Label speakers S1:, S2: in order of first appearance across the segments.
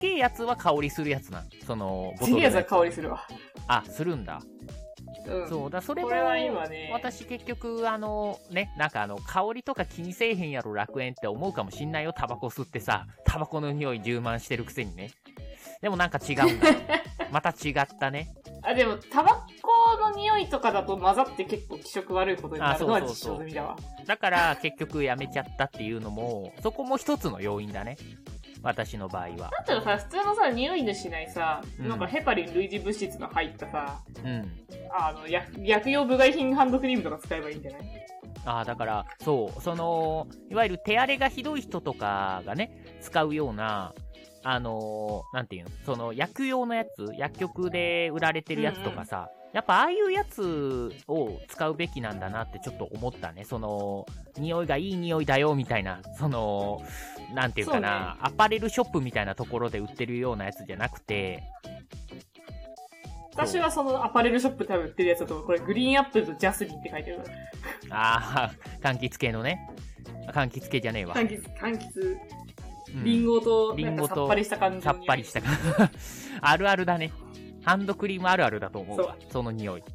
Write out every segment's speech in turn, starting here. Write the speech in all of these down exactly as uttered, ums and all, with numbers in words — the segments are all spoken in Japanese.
S1: げえやつは香りするやつな。その、ボトルの
S2: ちげえやつは香りするわ。
S1: あ、するんだ。
S2: うん。
S1: そうだ、それも、
S2: これは今ね、
S1: 私結局、あの、ね、なんかあの、香りとか気にせえへんやろ、楽園って思うかもしんないよ、タバコ吸ってさ、タバコの匂い充満してるくせにね。でもなんか違うんだ。また違ったね。
S2: あ、でも、タバコの匂いとかだと混ざって結構気色悪いことになるのは実証済みだわ。
S1: だから結局やめちゃったっていうのも、そこも一つの要因だね。私の場合は。
S2: だったらさ、普通のさ、匂いのしないさ、
S1: うん
S2: なんかヘパリン類似物質の入ったさ、
S1: うん。
S2: あの、薬薬用部外品ハンドクリームとか使えばいいんじゃない？
S1: ああ、だから、そう、その、いわゆる手荒れがひどい人とかがね、使うような、あのー、なんていうの、その薬用のやつ、薬局で売られてるやつとかさ、うんうん、やっぱああいうやつを使うべきなんだなってちょっと思ったね。その、匂いがいい匂いだよみたいな、その、なんていうかな、ね、アパレルショップみたいなところで売ってるようなやつじゃなくて、
S2: 私はそのアパレルショップで売ってるやつだと、これグリーンアップルとジャスミンって書いてる。
S1: ああ、柑橘系のね。柑橘系じゃねえわ。
S2: 柑橘、柑橘。リンゴと、なんかさっぱりした感じ。
S1: さっぱりした感じ。あるあるだね。ハンドクリームあるあるだと思うわ。そ, その匂い。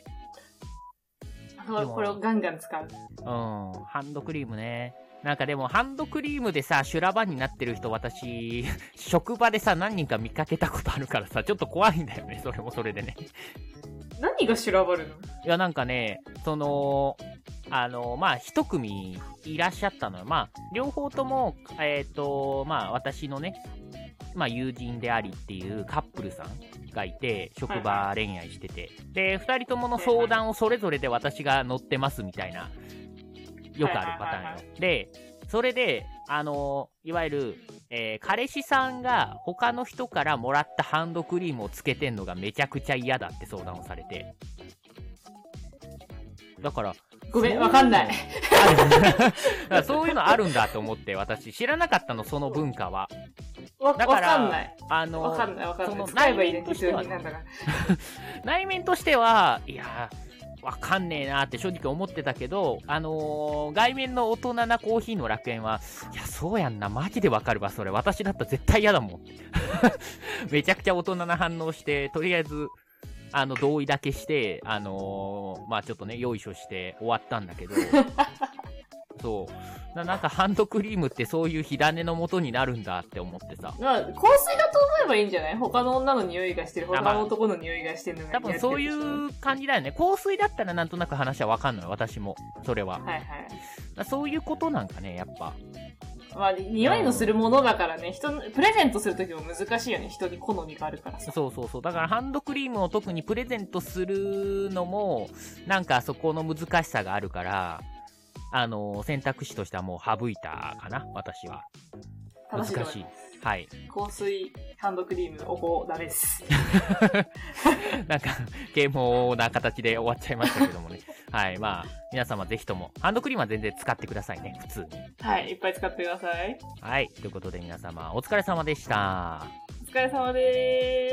S2: これをガンガン使う。うん。
S1: ハンドクリームね。なんかでもハンドクリームでさ、修羅場になってる人私、職場でさ、何人か見かけたことあるからさ、ちょっと怖いんだよね。それもそれでね。
S2: 何が修羅場るの？
S1: いや、なんかね、その、あの、まあ、一組いらっしゃったのよ。まあ、両方とも、えっと、まあ、私のね、まあ、友人でありっていうカップルさんがいて、職場恋愛してて、で、二人ともの相談をそれぞれで私が乗ってますみたいな、よくあるパターンよ。で、それで、あの、いわゆる、えー、彼氏さんが他の人からもらったハンドクリームをつけてんのがめちゃくちゃ嫌だって相談をされて。だから、
S2: ごめん、わかんない。
S1: そういうのあるんだと思って、私、知らなかったの、その文化は。
S2: わ、だから、わかんない。
S1: あの、
S2: わかんない、わかんない。使えばいいね、普通になんだから。
S1: 内面としては、いやー、わかんねえなーって正直思ってたけど、あのー、外面の大人なコーヒーの楽園は、いや、そうやんな、マジでわかるわ、それ。私だったら絶対嫌だもん。めちゃくちゃ大人な反応して、とりあえず、あの、同意だけして、あのー、まあちょっとね、よいしょして終わったんだけど、そう。な、なんかハンドクリームってそういう火種の元になるんだって思ってさ。
S2: まあ、香水だと思えばいいんじゃない？他の女の匂いがしてる、他の男の匂いがしてるのが、
S1: まあ、多分そういう感じだよね。香水だったらなんとなく話はわかんない、私も。それは。
S2: はいはい。
S1: そういうことなんかね、やっぱ。
S2: まあ、匂いのするものだからね、人の、プレゼントするときも難しいよね。人に好みがあるからさ。
S1: そうそうそう。だからハンドクリームを特にプレゼントするのも、なんかそこの難しさがあるから、あの、選択肢としてはもう省いたかな、私は。難しい。はい。
S2: 香水、ハンドクリーム、お香、ダメです。
S1: なんか、啓蒙な形で終わっちゃいましたけどもね。はい。まあ、皆様ぜひとも、ハンドクリームは全然使ってくださいね、普通に。
S2: はい。いっぱい使ってください。
S1: はい。ということで皆様、お疲れ様でした。
S2: お疲れ様でーす。